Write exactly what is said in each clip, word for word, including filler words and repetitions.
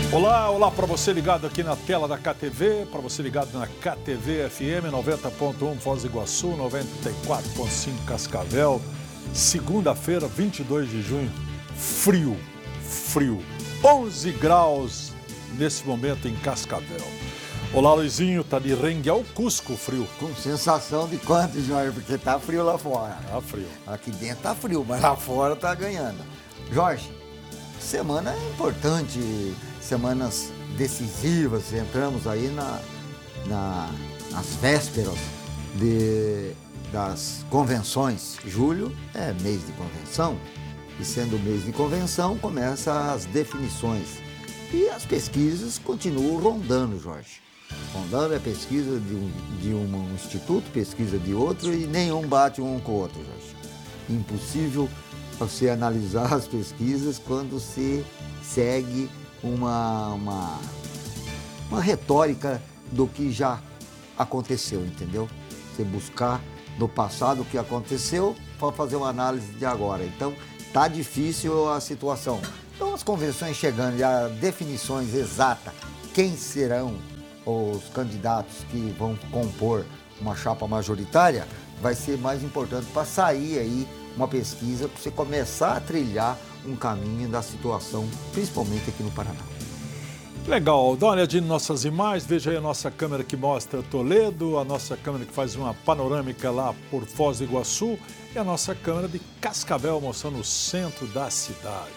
Olá, olá para você ligado aqui na tela da K T V, para você ligado na K T V F M noventa ponto um Foz do Iguaçu, noventa e quatro ponto cinco Cascavel. Segunda-feira, vinte e dois de junho, frio, frio, onze graus nesse momento em Cascavel. Olá, Luizinho, tá de rengue ao Cusco, frio. Com sensação de quanto, Jorge? Porque tá frio lá fora. Tá frio. Aqui dentro tá frio, mas lá fora tá ganhando. Jorge, semana é importante, semanas decisivas, entramos aí na, na, nas vésperas de, das convenções. Julho é mês de convenção, e sendo mês de convenção, começam as definições. E as pesquisas continuam rondando, Jorge. Rondando é pesquisa de um, de um instituto, pesquisa de outro, e nenhum bate um com o outro, Jorge. Impossível você analisar as pesquisas quando se segue uma, uma, uma retórica do que já aconteceu, entendeu? Você buscar no passado o que aconteceu para fazer uma análise de agora. Então, tá difícil a situação. Então, as convenções chegando e as definições exatas, quem serão os candidatos que vão compor uma chapa majoritária, vai ser mais importante para sair aí uma pesquisa, para você começar a trilhar um caminho da situação, principalmente aqui no Paraná. Legal, dá uma olhadinha em nossas imagens, veja aí a nossa câmera que mostra Toledo, a nossa câmera que faz uma panorâmica lá por Foz do Iguaçu e a nossa câmera de Cascavel mostrando o centro da cidade.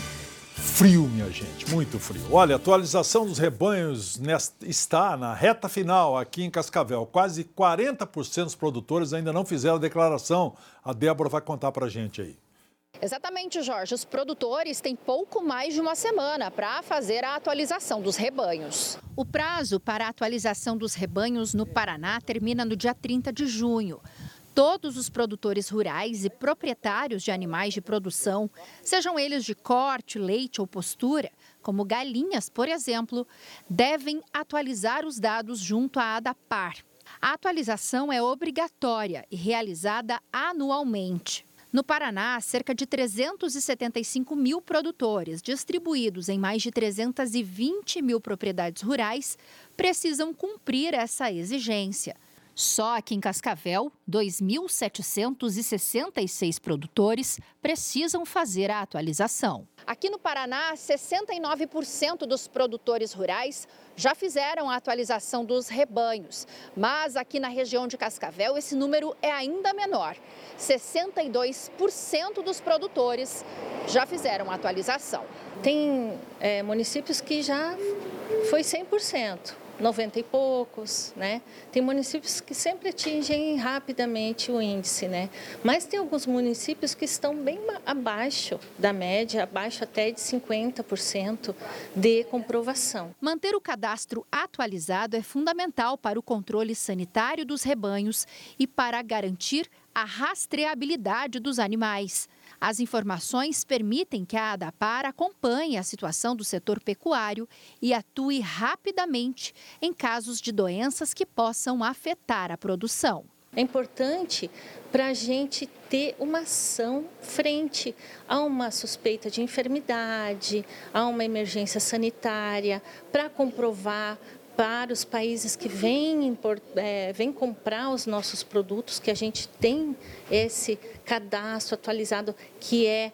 Frio, minha gente, muito frio. Olha, a atualização dos rebanhos nesta, está na reta final aqui em Cascavel. Quase quarenta por cento dos produtores ainda não fizeram a declaração. A Débora vai contar pra gente aí. Exatamente, Jorge. Os produtores têm pouco mais de uma semana para fazer a atualização dos rebanhos. O prazo para a atualização dos rebanhos no Paraná termina no dia trinta de junho. Todos os produtores rurais e proprietários de animais de produção, sejam eles de corte, leite ou postura, como galinhas, por exemplo, devem atualizar os dados junto à ADAPAR. A atualização é obrigatória e realizada anualmente. No Paraná, cerca de trezentos e setenta e cinco mil produtores, distribuídos em mais de trezentas e vinte mil propriedades rurais, precisam cumprir essa exigência. Só aqui em Cascavel, dois mil setecentos e sessenta e seis produtores precisam fazer a atualização. Aqui no Paraná, sessenta e nove por cento dos produtores rurais já fizeram a atualização dos rebanhos. Mas aqui na região de Cascavel, esse número é ainda menor. sessenta e dois por cento dos produtores já fizeram a atualização. Tem é, municípios que já foi cem por cento. noventa e poucos, né? Tem municípios que sempre atingem rapidamente o índice, né? Mas tem alguns municípios que estão bem abaixo da média, abaixo até de cinquenta por cento de comprovação. Manter o cadastro atualizado é fundamental para o controle sanitário dos rebanhos e para garantir a rastreabilidade dos animais. As informações permitem que a ADAPAR acompanhe a situação do setor pecuário e atue rapidamente em casos de doenças que possam afetar a produção. É importante para a gente ter uma ação frente a uma suspeita de enfermidade, a uma emergência sanitária, para comprovar para os países que vêm, é, vêm comprar os nossos produtos, que a gente tem esse cadastro atualizado que é,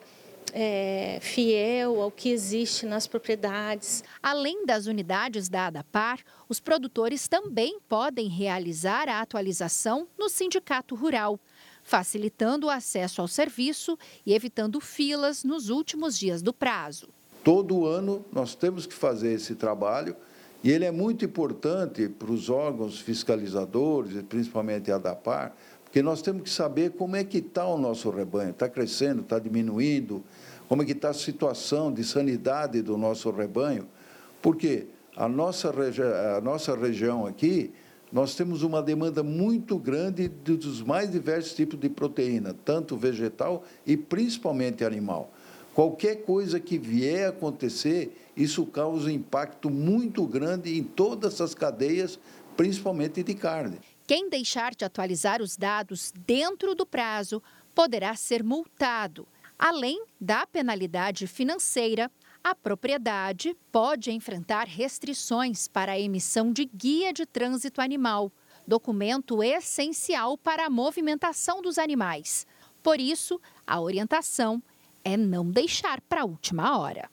é fiel ao que existe nas propriedades. Além das unidades da ADAPAR, os produtores também podem realizar a atualização no sindicato rural, facilitando o acesso ao serviço e evitando filas nos últimos dias do prazo. Todo ano nós temos que fazer esse trabalho. E ele é muito importante para os órgãos fiscalizadores, principalmente a ADAPAR, porque nós temos que saber como é que está o nosso rebanho, está crescendo, está diminuindo, como é que está a situação de sanidade do nosso rebanho, porque a nossa, regi- a nossa região aqui, nós temos uma demanda muito grande dos mais diversos tipos de proteína, tanto vegetal e principalmente animal. Qualquer coisa que vier a acontecer, isso causa um impacto muito grande em todas essas cadeias, principalmente de carne. Quem deixar de atualizar os dados dentro do prazo poderá ser multado. Além da penalidade financeira, A propriedade pode enfrentar restrições para a emissão de guia de trânsito animal, documento essencial para a movimentação dos animais. Por isso, a orientação é não deixar para a última hora.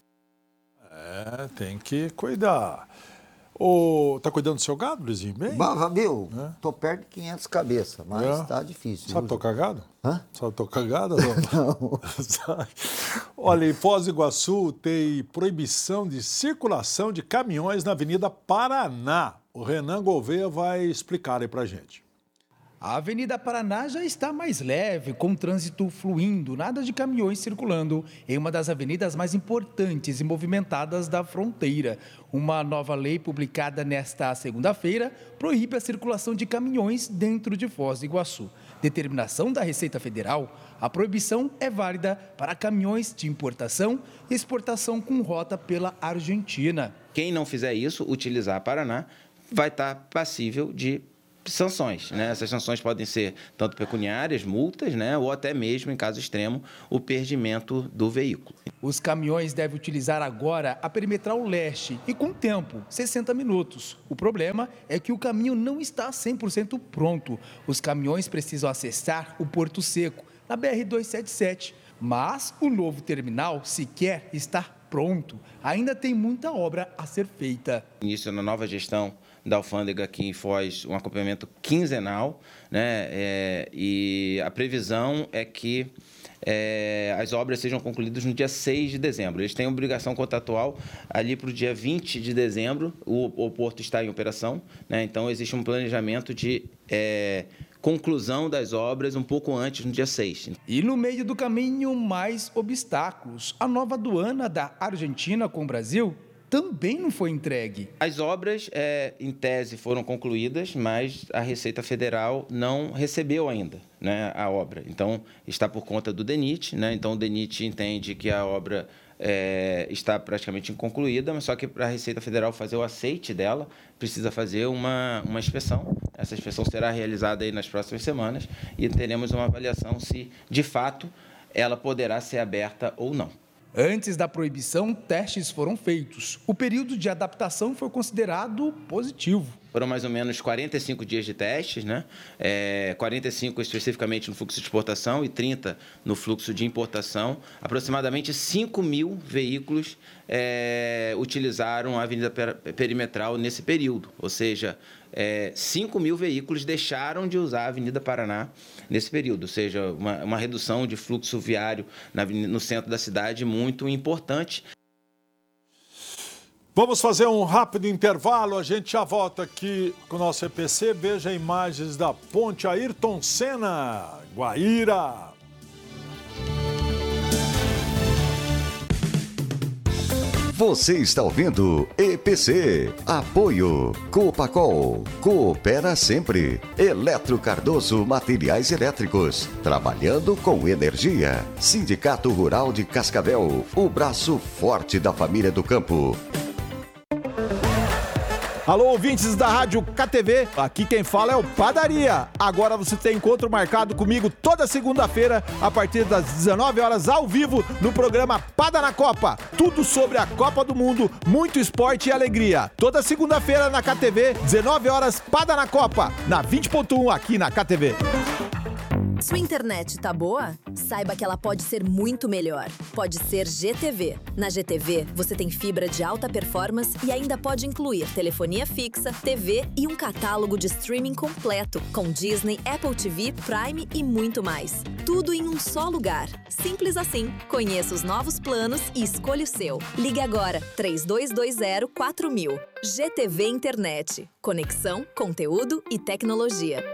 É, tem que cuidar. Ô, tá cuidando do seu gado, Luizinho? Bem? Bah, viu? É. Tô perto de quinhentas cabeças, mas É. tá difícil. Sabe, tô cagado? Hã? Sabe, tô cagado? Não. Olha, em Foz do Iguaçu tem proibição de circulação de caminhões na Avenida Paraná. O Renan Gouveia vai explicar aí pra gente. A Avenida Paraná já está mais leve, com trânsito fluindo, nada de caminhões circulando em uma das avenidas mais importantes e movimentadas da fronteira. Uma nova lei publicada nesta segunda-feira proíbe a circulação de caminhões dentro de Foz do Iguaçu. Determinação da Receita Federal, a proibição é válida para caminhões de importação e exportação com rota pela Argentina. Quem não fizer isso, utilizar a Paraná, vai estar passível de sanções, né? Essas sanções podem ser tanto pecuniárias, multas, né? Ou até mesmo, em caso extremo, o perdimento do veículo. Os caminhões devem utilizar agora a perimetral leste e com tempo, sessenta minutos. O problema é que o caminho não está cem por cento pronto. Os caminhões precisam acessar o Porto Seco, na B R duzentos e setenta e sete. Mas o novo terminal sequer está pronto. Ainda tem muita obra a ser feita. Início na nova gestão da alfândega aqui em Foz, um acompanhamento quinzenal, né? É, e a previsão é que é, as obras sejam concluídas no dia seis de dezembro. Eles têm obrigação contratual ali para o dia vinte de dezembro, o, o porto está em operação, né? Então existe um planejamento de é, conclusão das obras um pouco antes, no dia seis. E no meio do caminho, mais obstáculos. A nova aduana da Argentina com o Brasil também não foi entregue. As obras, é, em tese, foram concluídas, mas a Receita Federal não recebeu ainda, né, a obra. Então, está por conta do DENIT, né? Então, o DENIT entende que a obra é, está praticamente concluída, mas só que para a Receita Federal fazer o aceite dela, precisa fazer uma, uma inspeção. Essa inspeção será realizada aí nas próximas semanas e teremos uma avaliação se, de fato, ela poderá ser aberta ou não. Antes da proibição, testes foram feitos. O período de adaptação foi considerado positivo. Foram mais ou menos quarenta e cinco dias de testes, né? É, quarenta e cinco especificamente no fluxo de exportação e trinta no fluxo de importação. Aproximadamente cinco mil veículos é, utilizaram a Avenida Perimetral nesse período. Ou seja, é, cinco mil veículos deixaram de usar a Avenida Paraná nesse período. Ou seja, uma, uma redução de fluxo viário na, no centro da cidade muito importante. Vamos fazer um rápido intervalo, a gente já volta aqui com o nosso E P C. Veja imagens da ponte Ayrton Senna, Guaíra. Você está ouvindo E P C. Apoio Copacol. Coopera sempre. Eletro Cardoso Materiais Elétricos. Trabalhando com energia. Sindicato Rural de Cascavel. O braço forte da família do campo. Alô, ouvintes da Rádio K T V, aqui quem fala é o Padaria. Agora você tem encontro marcado comigo toda segunda-feira, a partir das dezenove horas, ao vivo, no programa Pada na Copa. Tudo sobre a Copa do Mundo, muito esporte e alegria. Toda segunda-feira na K T V, dezenove horas, Pada na Copa, na vinte ponto um aqui na K T V. Sua internet tá boa? Saiba que ela pode ser muito melhor. Pode ser G T V. Na G T V, você tem fibra de alta performance e ainda pode incluir telefonia fixa, T V e um catálogo de streaming completo, com Disney, Apple T V, Prime e muito mais. Tudo em um só lugar. Simples assim. Conheça os novos planos e escolha o seu. Ligue agora, três dois dois zero quatro mil. G T V Internet. Conexão, conteúdo e tecnologia.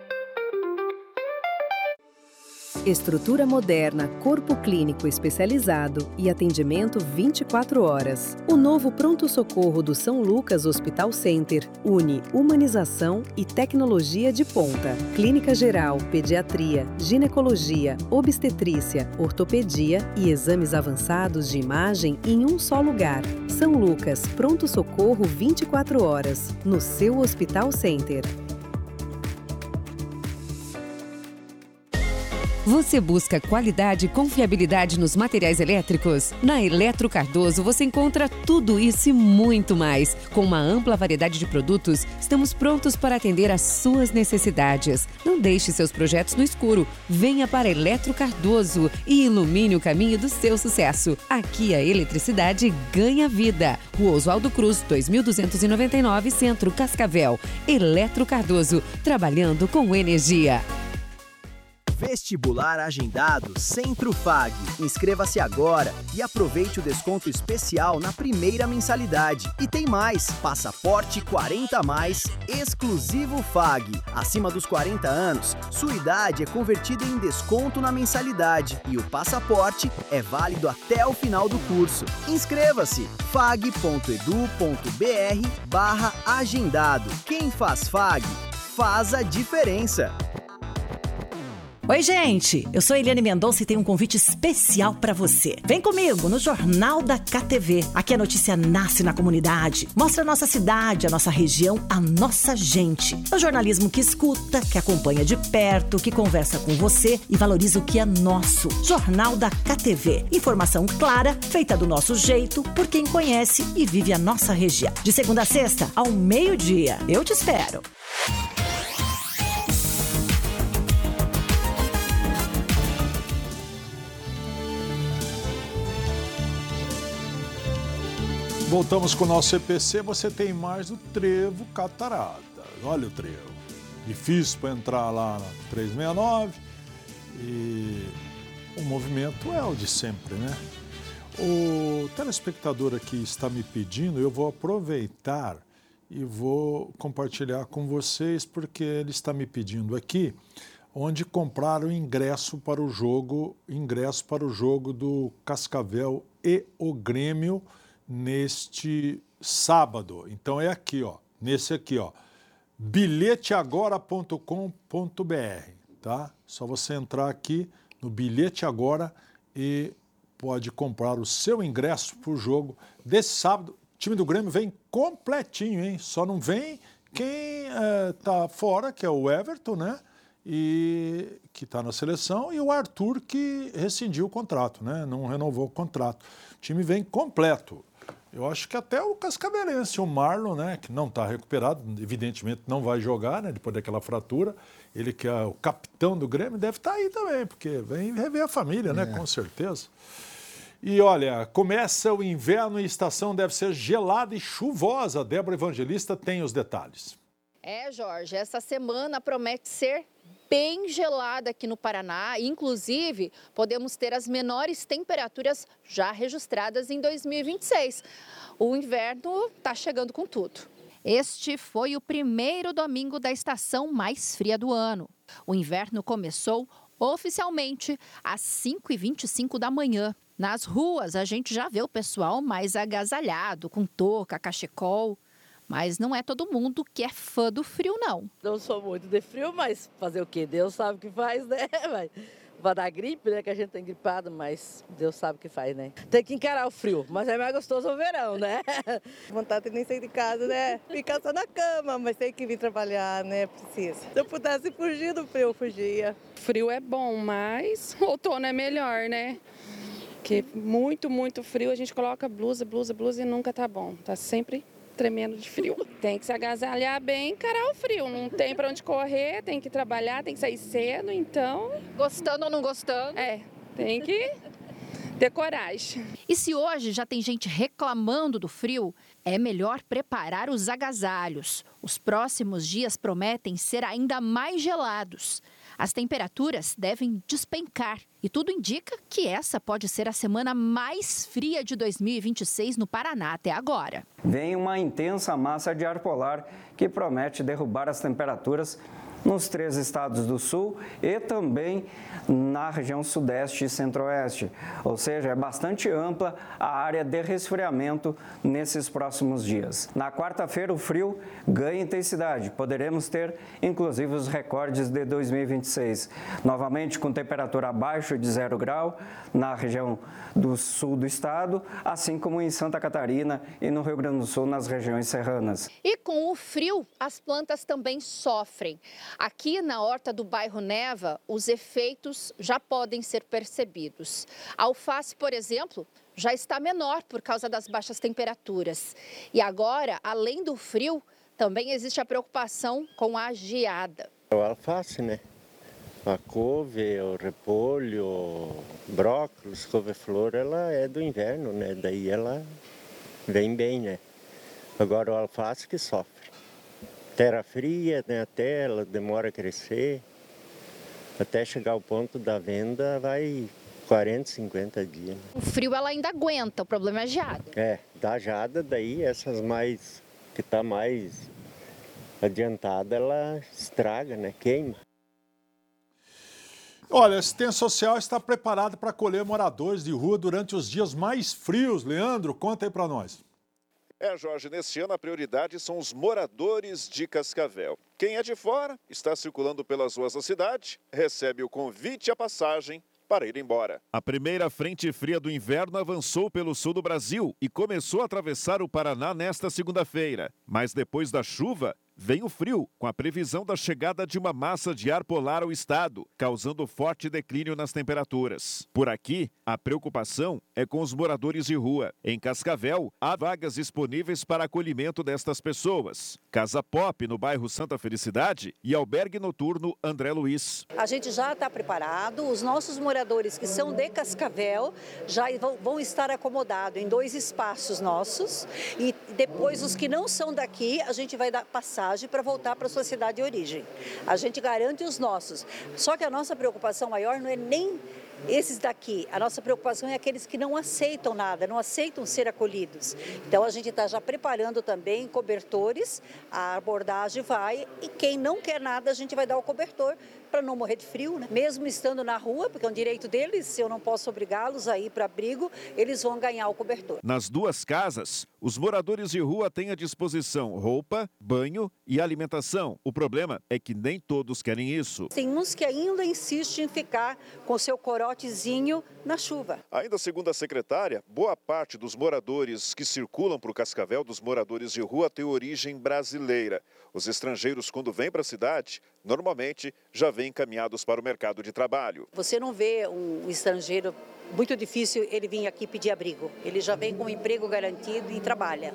Estrutura moderna, corpo clínico especializado e atendimento vinte e quatro horas. O novo pronto-socorro do São Lucas Hospital Center une humanização e tecnologia de ponta. Clínica geral, pediatria, ginecologia, obstetrícia, ortopedia e exames avançados de imagem em um só lugar. São Lucas, pronto-socorro vinte e quatro horas, no seu Hospital Center. Você busca qualidade e confiabilidade nos materiais elétricos? Na Eletro Cardoso você encontra tudo isso e muito mais. Com uma ampla variedade de produtos, estamos prontos para atender às suas necessidades. Não deixe seus projetos no escuro. Venha para Eletro Cardoso e ilumine o caminho do seu sucesso. Aqui a eletricidade ganha vida. Rua Oswaldo Cruz, dois mil duzentos e noventa e nove, Centro Cascavel. Eletro Cardoso, trabalhando com energia. Vestibular agendado Centro-Fag. Inscreva-se agora e aproveite o desconto especial na primeira mensalidade. E tem mais, passaporte quarenta mais, exclusivo Fag. Acima dos quarenta anos, sua idade é convertida em desconto na mensalidade e o passaporte é válido até o final do curso. Inscreva-se, fag ponto edu ponto br barra agendado. Quem faz Fag, faz a diferença. Oi, gente! Eu sou Eliane Mendonça e tenho um convite especial para você. Vem comigo no Jornal da K T V. Aqui a notícia nasce na comunidade. Mostra a nossa cidade, a nossa região, a nossa gente. É o jornalismo que escuta, que acompanha de perto, que conversa com você e valoriza o que é nosso. Jornal da K T V. Informação clara, feita do nosso jeito, por quem conhece e vive a nossa região. De segunda a sexta, ao meio-dia. Eu te espero. Voltamos com o nosso E P C. Você tem mais do Trevo Cataratas. Olha o trevo. Difícil para entrar lá na trezentos e sessenta e nove. E o movimento é o de sempre, né? O telespectador aqui está me pedindo, eu vou aproveitar e vou compartilhar com vocês, porque ele está me pedindo aqui onde comprar o ingresso para o jogo, ingresso para o jogo do Cascavel e o Grêmio neste sábado. Então é aqui, ó, nesse aqui, ó, bilhete agora ponto com ponto br, tá? Só você entrar aqui no Bilhete Agora e pode comprar o seu ingresso para o jogo desse sábado. O time do Grêmio vem completinho, hein? Só não vem quem está fora, que é o Everton, né? E que está na seleção, e o Arthur, que rescindiu o contrato, né? Não renovou o contrato. O time vem completo. Eu acho que até o cascavelense, o Marlon, né, que não está recuperado, evidentemente não vai jogar, né, depois daquela fratura, ele que é o capitão do Grêmio, deve estar aí também, porque vem rever a família, né, é. Com certeza. E olha, começa o inverno e a estação deve ser gelada e chuvosa. Débora Evangelista tem os detalhes. É, Jorge, essa semana promete ser bem gelada aqui no Paraná. Inclusive, podemos ter as menores temperaturas já registradas em dois mil e vinte e seis. O inverno está chegando com tudo. Este foi o primeiro domingo da estação mais fria do ano. O inverno começou oficialmente às cinco e vinte e cinco da manhã. Nas ruas, a gente já vê o pessoal mais agasalhado, com touca, cachecol. Mas não é todo mundo que é fã do frio, não. Não sou muito de frio, mas fazer o quê? Deus sabe o que faz, né? Vai dar gripe, né? Que a gente tem gripado, mas Deus sabe o que faz, né? Tem que encarar o frio, mas é mais gostoso o verão, né? Vontade de nem sair de casa, né? Ficar só na cama, mas tem que vir trabalhar, né? Precisa. Se eu pudesse fugir do frio, eu fugia. Frio é bom, mas outono é melhor, né? Porque muito, muito frio, a gente coloca blusa, blusa, blusa e nunca tá bom. Tá sempre tremendo de frio. Tem que se agasalhar bem e encarar o frio. Não tem para onde correr, tem que trabalhar, tem que sair cedo, então... Gostando ou não gostando? É, tem que ter coragem. E se hoje já tem gente reclamando do frio, é melhor preparar os agasalhos. Os próximos dias prometem ser ainda mais gelados. As temperaturas devem despencar e tudo indica que essa pode ser a semana mais fria de dois mil e vinte e seis no Paraná até agora. Vem uma intensa massa de ar polar que promete derrubar as temperaturas nos três estados do sul e também na região sudeste e centro-oeste. Ou seja, é bastante ampla a área de resfriamento nesses próximos dias. Na quarta-feira, o frio ganha intensidade. Poderemos ter, inclusive, os recordes de dois mil e vinte e seis. Novamente, com temperatura abaixo de zero grau na região do sul do estado, assim como em Santa Catarina e no Rio Grande do Sul, nas regiões serranas. E com o frio, as plantas também sofrem. Aqui na horta do bairro Neva, os efeitos já podem ser percebidos. A alface, por exemplo, já está menor por causa das baixas temperaturas. E agora, além do frio, também existe a preocupação com a geada. O alface, né? A couve, o repolho, o brócolis, couve-flor, ela é do inverno, né? Daí ela vem bem, né? Agora o alface que sofre. Terra fria, né? Até ela demora a crescer. Até chegar ao ponto da venda vai quarenta, cinquenta dias. Né? O frio ela ainda aguenta, o problema é a geada. É, da geada, daí essas mais, que tá mais adiantada, ela estraga, né? Queima. Olha, a assistência social está preparada para acolher moradores de rua durante os dias mais frios. Leandro, conta aí para nós. É, Jorge, neste ano a prioridade são os moradores de Cascavel. Quem é de fora, está circulando pelas ruas da cidade, recebe o convite e a passagem para ir embora. A primeira frente fria do inverno avançou pelo sul do Brasil e começou a atravessar o Paraná nesta segunda-feira. Mas depois da chuva, vem o frio, com a previsão da chegada de uma massa de ar polar ao estado, causando forte declínio nas temperaturas. Por aqui, a preocupação é com os moradores de rua. Em Cascavel, há vagas disponíveis para acolhimento destas pessoas. Casa Pop, no bairro Santa Felicidade, e albergue noturno André Luiz. A gente já está preparado, os nossos moradores que são de Cascavel já vão, vão estar acomodados em dois espaços nossos e depois os que não são daqui, a gente vai dar passagem para voltar para a sua cidade de origem. A gente garante os nossos. Só que a nossa preocupação maior não é nem esses daqui. A nossa preocupação é aqueles que não aceitam nada, não aceitam ser acolhidos. Então a gente está já preparando também cobertores, a abordagem vai e quem não quer nada a gente vai dar o cobertor para não morrer de frio, né? Mesmo estando na rua, porque é um direito deles, se eu não posso obrigá-los a ir para abrigo, eles vão ganhar o cobertor. Nas duas casas, os moradores de rua têm à disposição roupa, banho e alimentação. O problema é que nem todos querem isso. Tem uns que ainda insistem em ficar com seu corotezinho na chuva. Ainda segundo a secretária, boa parte dos moradores que circulam para o Cascavel, dos moradores de rua, tem origem brasileira. Os estrangeiros, quando vêm para a cidade, normalmente já vêm encaminhados para o mercado de trabalho. Você não vê um estrangeiro, muito difícil ele vir aqui pedir abrigo. Ele já vem com um emprego garantido e trabalha.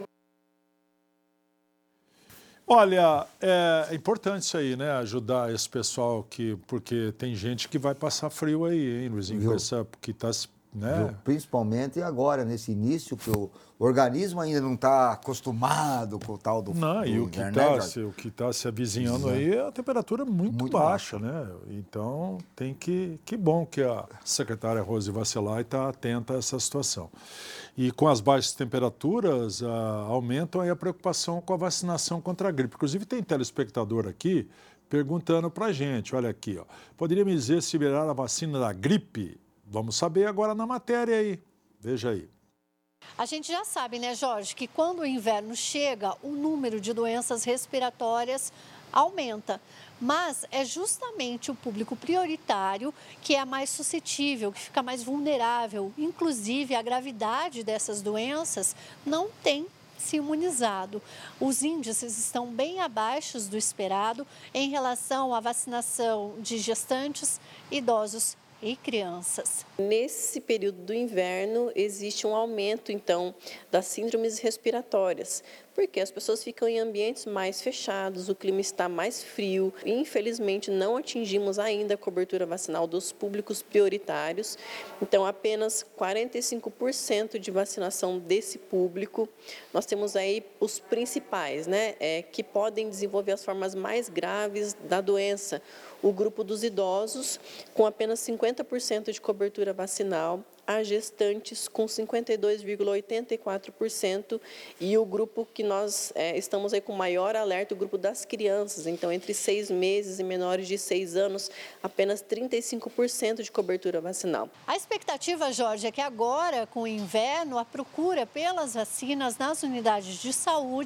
Olha, é importante isso aí, né? Ajudar esse pessoal, que, porque tem gente que vai passar frio aí, hein, Luizinho? Essa, que tá, né? Viu? Principalmente agora, nesse início, que o organismo ainda não está acostumado com o tal do frio. Não, e o que está se, o que tá se avizinhando aí é a temperatura muito, muito baixa, baixa, né? Então, tem que... Que bom que a secretária Rose Vasselay está atenta a essa situação. E com as baixas temperaturas, a, aumentam aí a preocupação com a vacinação contra a gripe. Inclusive, tem telespectador aqui perguntando para a gente, olha aqui, ó, poderia me dizer se liberar a vacina da gripe? Vamos saber agora na matéria aí. Veja aí. A gente já sabe, né, Jorge, que quando o inverno chega, o número de doenças respiratórias aumenta. Mas é justamente o público prioritário que é mais suscetível, que fica mais vulnerável. Inclusive, a gravidade dessas doenças não tem se imunizado. Os índices estão bem abaixo do esperado em relação à vacinação de gestantes, idosos e crianças. Nesse período do inverno, existe um aumento, então, das síndromes respiratórias, porque as pessoas ficam em ambientes mais fechados, o clima está mais frio e, infelizmente, não atingimos ainda a cobertura vacinal dos públicos prioritários. Então, apenas quarenta e cinco por cento de vacinação desse público. Nós temos aí os principais, né, é, que podem desenvolver as formas mais graves da doença. O grupo dos idosos, com apenas cinquenta por cento de cobertura vacinal, a gestantes com cinquenta e dois vírgula oitenta e quatro por cento e o grupo que nós é, estamos aí com maior alerta, o grupo das crianças, então entre seis meses e menores de seis anos, apenas trinta e cinco por cento de cobertura vacinal. A expectativa, Jorge, é que agora, com o inverno, a procura pelas vacinas nas unidades de saúde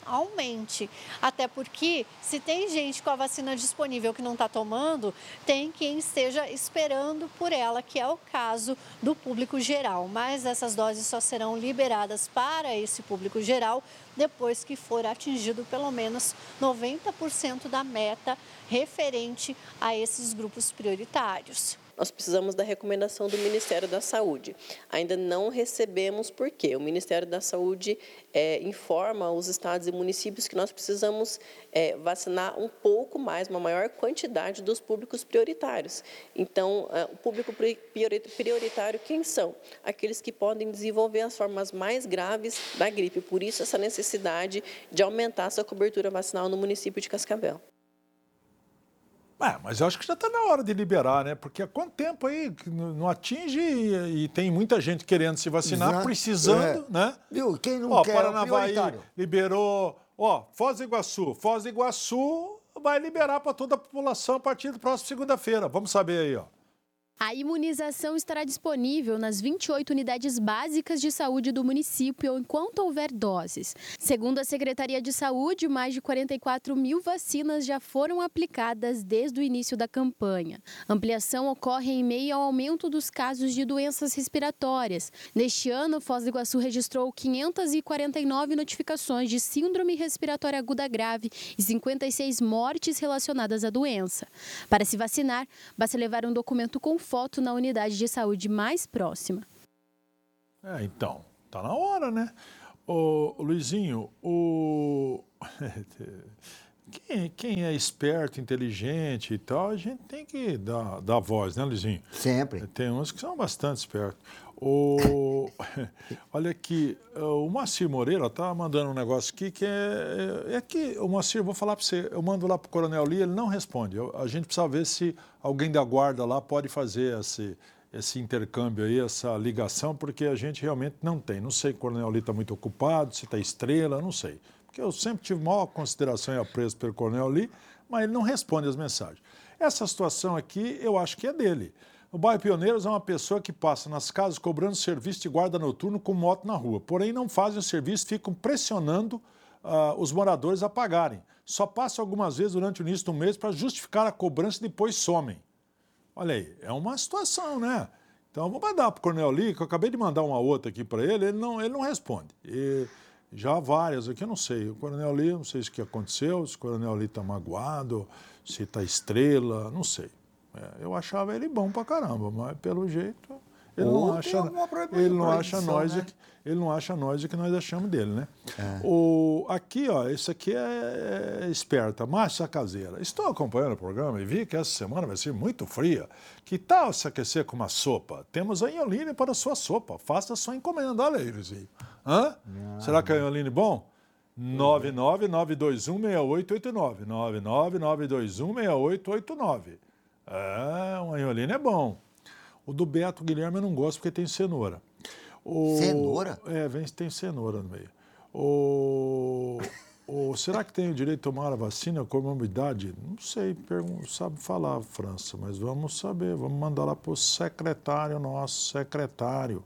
aumente. Até porque, se tem gente com a vacina disponível que não está tomando, tem quem esteja esperando por ela, que é o caso do público geral. Mas essas doses só serão liberadas para esse público geral depois que for atingido pelo menos noventa por cento da meta referente a esses grupos prioritários. Nós precisamos da recomendação do Ministério da Saúde. Ainda não recebemos por quê? O Ministério da Saúde é, informa os estados e municípios que nós precisamos é, vacinar um pouco mais, uma maior quantidade dos públicos prioritários. Então, é, o público prioritário, quem são? Aqueles que podem desenvolver as formas mais graves da gripe. Por isso, essa necessidade de aumentar essa cobertura vacinal no município de Cascavel. É, mas eu acho que já está na hora de liberar, né? Porque há quanto tempo aí não atinge e, e tem muita gente querendo se vacinar, Exato. precisando, É. né? Viu? Quem não ó, quer, Paranavaí prioritário. liberou, ó, Foz do Iguaçu. Foz do Iguaçu vai liberar para toda a população a partir da próxima segunda-feira. Vamos saber aí, ó. A imunização estará disponível nas vinte e oito unidades básicas de saúde do município enquanto houver doses. Segundo a Secretaria de Saúde, mais de quarenta e quatro mil vacinas já foram aplicadas desde o início da campanha. A ampliação ocorre em meio ao aumento dos casos de doenças respiratórias. Neste ano, Foz do Iguaçu registrou quinhentas e quarenta e nove notificações de síndrome respiratória aguda grave e cinquenta e seis mortes relacionadas à doença. Para se vacinar, basta levar um documento com foto na unidade de saúde mais próxima. É, então, tá na hora, né? Ô, Luizinho, o... quem, quem é esperto, inteligente e tal, a gente tem que dar, dar voz, né, Luizinho? Sempre. Tem uns que são bastante espertos. O... Olha aqui, o Moacir Moreira tá mandando um negócio aqui que é, é que o Moacir, vou falar para você, eu mando lá para o Coronel Lee, ele não responde. Eu, a gente precisa ver se alguém da guarda lá pode fazer esse, esse intercâmbio aí, essa ligação, porque a gente realmente não tem. Não sei se o Coronel Lee está muito ocupado, se está estrela, não sei. Porque eu sempre tive maior consideração e apreço pelo Coronel Lee, mas ele não responde as mensagens. Essa situação aqui, eu acho que é dele. O bairro Pioneiros é uma pessoa que passa nas casas cobrando serviço de guarda noturno com moto na rua. Porém, não fazem o serviço, ficam pressionando uh, os moradores a pagarem. Só passam algumas vezes durante o início do mês para justificar a cobrança e depois somem. Olha aí, é uma situação, né? Então, vou mandar para o Coronel Lee, que eu acabei de mandar uma outra aqui para ele, ele não, ele não responde. E já várias aqui, eu não sei. O Coronel Lee, não sei o que aconteceu, se o Coronel Lee está magoado, se está estrela, não sei. É, eu achava ele bom pra caramba, mas pelo jeito ele Ou não acha, ele não acha nós, né? ele não acha nós o que nós achamos dele, né? É. O, aqui, ó, esse aqui é, é esperta, Márcia Caseira. Estou acompanhando o programa e vi que essa semana vai ser muito fria. Que tal se aquecer com uma sopa? Temos a Ioline para a sua sopa. Faça a sua encomenda. Olha aí, Luizinho. Hã? Não. Será que a Ioline é bom? nove nove nove dois um seis oito oito nove. nove nove nove dois um seis oito oito nove. É, o Ioline é bom. O do Beto Guilherme eu não gosto porque tem cenoura. O... Cenoura? É, vem, tem cenoura no meio. O... o... Será que tem o direito de tomar a vacina com comorbidade? Não sei, pergun... sabe falar, França, mas vamos saber. Vamos mandar lá para o secretário nosso, secretário.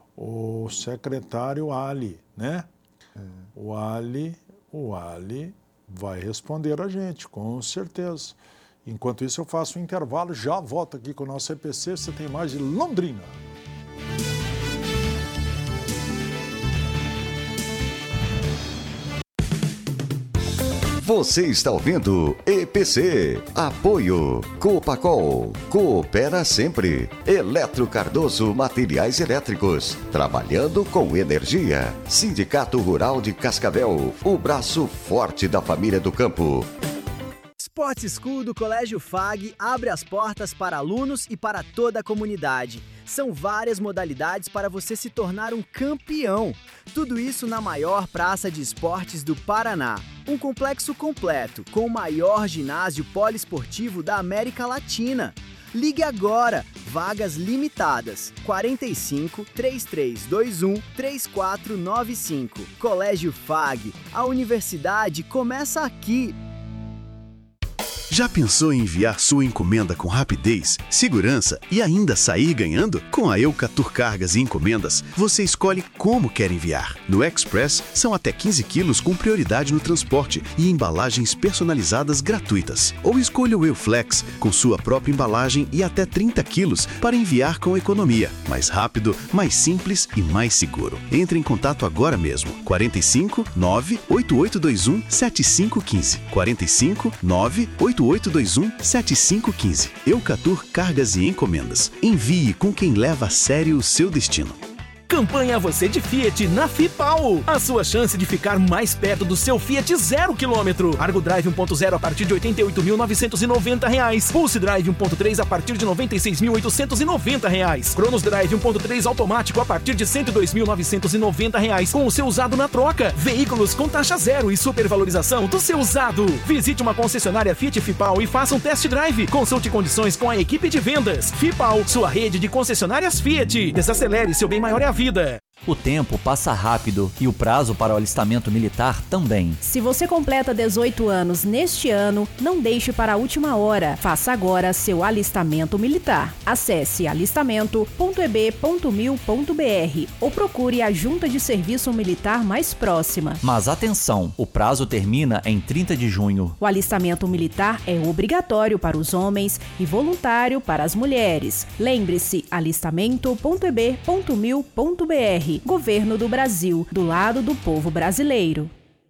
O secretário Ali, né? É. O Ali, o Ali vai responder a gente, com certeza. Enquanto isso, eu faço um intervalo, já volto aqui com o nosso E P C, você tem mais de Londrina. Você está ouvindo E P C. Apoio Copacol. Coopera sempre. Eletro Cardoso Materiais Elétricos. Trabalhando com energia. Sindicato Rural de Cascavel. O braço forte da família do campo. Sport School do Colégio F A G abre as portas para alunos e para toda a comunidade. São várias modalidades para você se tornar um campeão. Tudo isso na maior praça de esportes do Paraná. Um complexo completo, com o maior ginásio poliesportivo da América Latina. Ligue agora, vagas limitadas, quarenta e cinco, três três dois um, três quatro nove cinco. Colégio F A G, a universidade começa aqui. Já pensou em enviar sua encomenda com rapidez, segurança e ainda sair ganhando? Com a Eucatur Cargas e Encomendas, você escolhe como quer enviar. No Express, são até quinze quilos com prioridade no transporte e embalagens personalizadas gratuitas. Ou escolha o Euflex, com sua própria embalagem e até trinta quilos para enviar com economia. Mais rápido, mais simples e mais seguro. Entre em contato agora mesmo. quarenta e cinco, nove, oito oito dois um, sete cinco um cinco. quarenta e cinco, nove, oito oito dois um, sete cinco um cinco. Eucatur Cargas e Encomendas. Envie com quem leva a sério o seu destino. Campanha Você de Fiat na Fipal. A sua chance de ficar mais perto do seu Fiat zero quilômetro. Argo Drive um ponto zero a partir de oitenta e oito mil novecentos e noventa reais. Pulse Drive um ponto três a partir de noventa e seis mil oitocentos e noventa reais. Cronos Drive um ponto três automático a partir de cento e dois mil novecentos e noventa reais com o seu usado na troca. Veículos com taxa zero e supervalorização do seu usado. Visite uma concessionária Fiat Fipal e faça um test drive. Consulte condições com a equipe de vendas. Fipal, sua rede de concessionárias Fiat. Desacelere, seu bem maior é a vida. O tempo passa rápido e o prazo para o alistamento militar também. Se você completa dezoito anos neste ano, não deixe para a última hora. Faça agora seu alistamento militar. Acesse alistamento ponto e b ponto mil ponto b r ou procure a Junta de Serviço Militar mais próxima. Mas atenção, o prazo termina em trinta de junho. O alistamento militar é obrigatório para os homens e voluntário para as mulheres. Lembre-se, alistamento ponto e b ponto mil ponto b r. Governo do Brasil, do lado do povo brasileiro.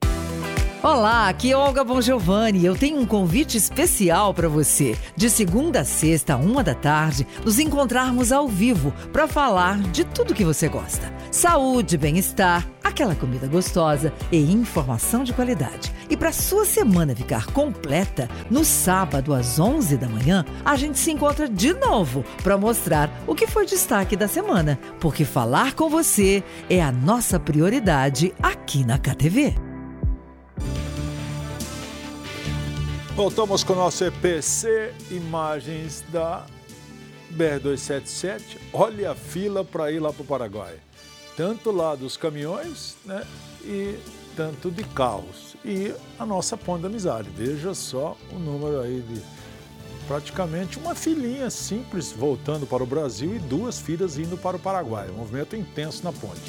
Olá, aqui é Olga Bongiovanni. Eu tenho um convite especial para você. De segunda a sexta, uma da tarde, nos encontrarmos ao vivo para falar de tudo que você gosta. Saúde, bem-estar, aquela comida gostosa e informação de qualidade. E para sua semana ficar completa, no sábado às onze da manhã, a gente se encontra de novo para mostrar o que foi destaque da semana. Porque falar com você é a nossa prioridade aqui na K T V. Voltamos com o nosso E P C, imagens da B R duzentos e setenta e sete. Olha a fila para ir lá para o Paraguai. Tanto lá dos caminhões, né, e tanto de carros. E a nossa ponte da amizade. Veja só o número aí de praticamente uma filinha simples voltando para o Brasil e duas filas indo para o Paraguai. Um movimento intenso na ponte.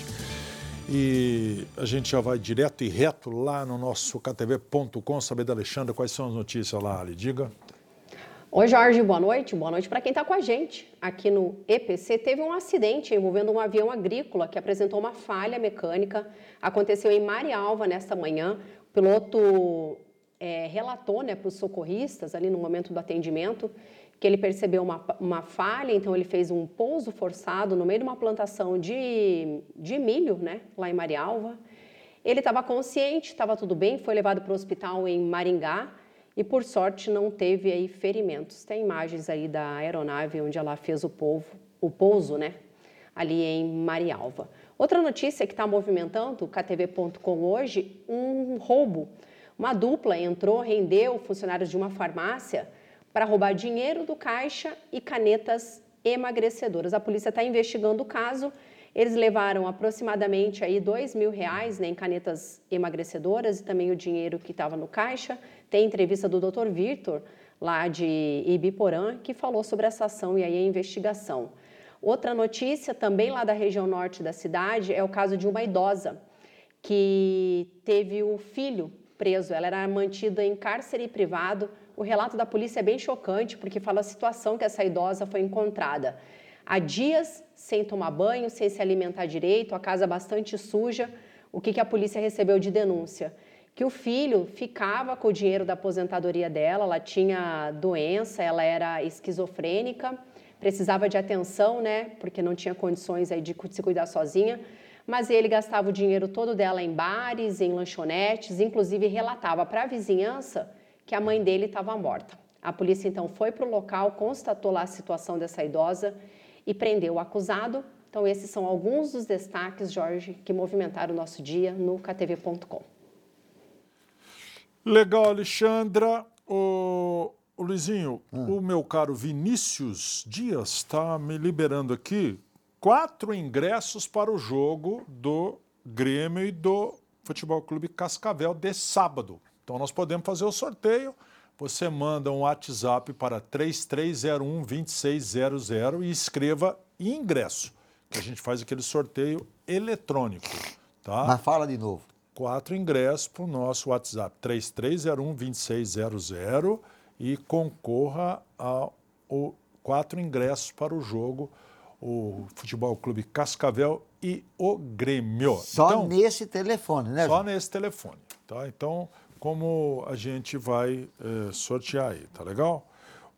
E a gente já vai direto e reto lá no nosso K T V ponto com, saber da Alexandra quais são as notícias lá, Ali. Diga. Oi, Jorge, boa noite. Boa noite para quem está com a gente. Aqui no E P C teve um acidente envolvendo um avião agrícola que apresentou uma falha mecânica. Aconteceu em Marialva nesta manhã. O piloto é, relatou, né, para os socorristas ali no momento do atendimento que ele percebeu uma, uma falha, então ele fez um pouso forçado no meio de uma plantação de, de milho, né, lá em Marialva. Ele estava consciente, estava tudo bem, foi levado para o hospital em Maringá e, por sorte, não teve aí ferimentos. Tem imagens aí da aeronave onde ela fez o, povo, o pouso, né, ali em Marialva. Outra notícia que está movimentando o K T V ponto com hoje, um roubo. Uma dupla entrou, rendeu funcionários de uma farmácia para roubar dinheiro do caixa e canetas emagrecedoras. A polícia está investigando o caso. Eles levaram aproximadamente aí dois mil reais, né, em canetas emagrecedoras e também o dinheiro que estava no caixa. Tem entrevista do doutor Victor, lá de Ibiporã, que falou sobre essa ação e aí a investigação. Outra notícia, também lá da região norte da cidade, é o caso de uma idosa que teve o filho preso. Ela era mantida em cárcere privado. O relato da polícia é bem chocante, porque fala a situação que essa idosa foi encontrada. Há dias, sem tomar banho, sem se alimentar direito, a casa bastante suja. O que, que a polícia recebeu de denúncia? Que o filho ficava com o dinheiro da aposentadoria dela, ela tinha doença, ela era esquizofrênica, precisava de atenção, né, porque não tinha condições aí de se cuidar sozinha. Mas ele gastava o dinheiro todo dela em bares, em lanchonetes, inclusive relatava para a vizinhança que a mãe dele estava morta. A polícia, então, foi para o local, constatou lá a situação dessa idosa e prendeu o acusado. Então, esses são alguns dos destaques, Jorge, que movimentaram o nosso dia no K T V ponto com. Legal, Alexandra. O, o Luizinho, ah. o meu caro Vinícius Dias está me liberando aqui quatro ingressos para o jogo do Grêmio e do Futebol Clube Cascavel de sábado. Então, nós podemos fazer o sorteio, você manda um WhatsApp para três três zero um, dois seis zero zero e escreva ingresso, que a gente faz aquele sorteio eletrônico, tá? Mas fala de novo. Quatro ingressos para o nosso WhatsApp, três três zero um, dois seis zero zero e concorra a o, quatro ingressos para o jogo, o Futebol Clube Cascavel e o Grêmio. Só então, nesse telefone, né? Só nesse telefone, tá? Então, como a gente vai eh, sortear aí, tá legal?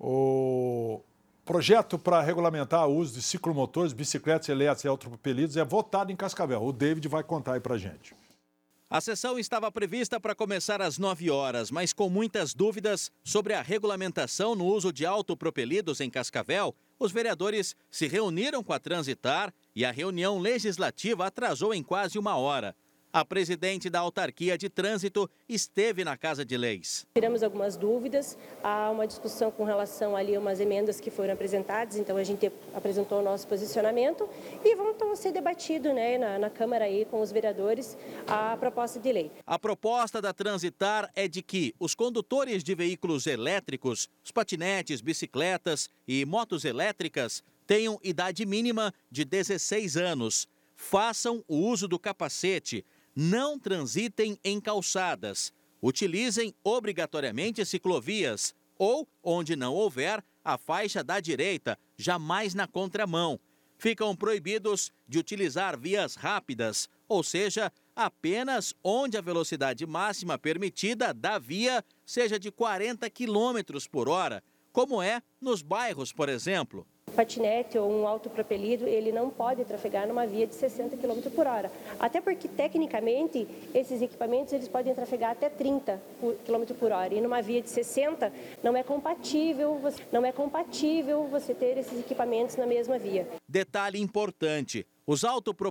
O projeto para regulamentar o uso de ciclomotores, bicicletas elétricas e autopropelidos é votado em Cascavel. O David vai contar aí pra gente. A sessão estava prevista para começar às nove horas, mas com muitas dúvidas sobre a regulamentação no uso de autopropelidos em Cascavel, os vereadores se reuniram com a Transitar e a reunião legislativa atrasou em quase uma hora. A presidente da Autarquia de Trânsito esteve na Casa de Leis. Tiramos algumas dúvidas, há uma discussão com relação ali a umas emendas que foram apresentadas, então a gente apresentou o nosso posicionamento e vão então ser debatido, né, na, na Câmara aí com os vereadores a proposta de lei. A proposta da Transitar é de que os condutores de veículos elétricos, os patinetes, bicicletas e motos elétricas tenham idade mínima de dezesseis anos, façam o uso do capacete, não transitem em calçadas, utilizem obrigatoriamente ciclovias ou, onde não houver, a faixa da direita, jamais na contramão. Ficam proibidos de utilizar vias rápidas, ou seja, apenas onde a velocidade máxima permitida da via seja de quarenta quilômetros por hora, como é nos bairros, por exemplo. Patinete ou um autopropelido, ele não pode trafegar numa via de sessenta quilômetros por hora. Até porque, tecnicamente, esses equipamentos eles podem trafegar até trinta quilômetros por hora. E numa via de sessenta, não é compatível, não é compatível você ter esses equipamentos na mesma via. Detalhe importante, os autopropelidos